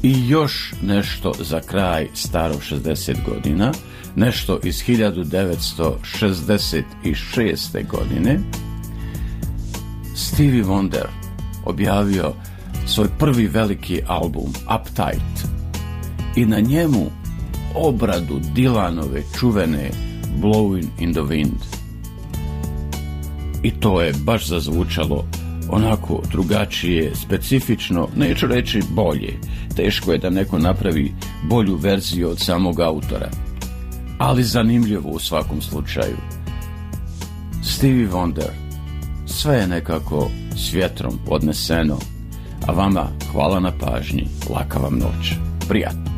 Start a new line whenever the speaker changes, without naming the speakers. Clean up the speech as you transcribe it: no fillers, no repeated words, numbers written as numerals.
I još nešto za kraj starog 60 godina, nešto iz 1966. godine. Stevie Wonder objavio svoj prvi veliki album Uptight i na njemu obradu Dylanove čuvene Blowing in the Wind. I to je baš zazvučalo onako drugačije, specifično, neću reći bolje. Teško je da neko napravi bolju verziju od samog autora, ali zanimljivo u svakom slučaju. Stevie Wonder, sve je nekako s vjetrom odneseno, a vama hvala na pažnji, laka vam noć, prijatno.